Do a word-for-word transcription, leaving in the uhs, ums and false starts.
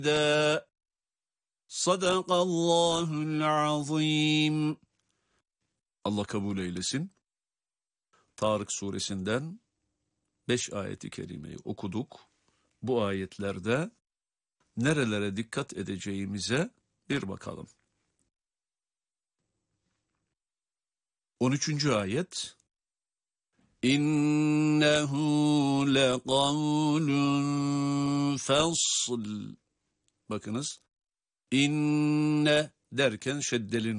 da. Sadakallahul azim. Allah kabul eylesin. Tarık suresinden beş ayeti kerimeyi okuduk. Bu ayetlerde nerelere dikkat edeceğimize bir bakalım. on üçüncü ayet. İnnehu lekavlun fasl. Bakınız. İnne derken şeddelin